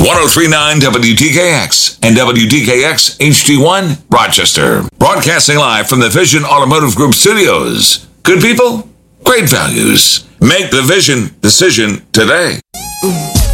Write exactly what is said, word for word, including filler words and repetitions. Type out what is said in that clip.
three point nine W T K X and W T K X H D one, Rochester. Broadcasting live from the Vision Automotive Group studios. Good people, great values. Make the Vision decision today. Ooh.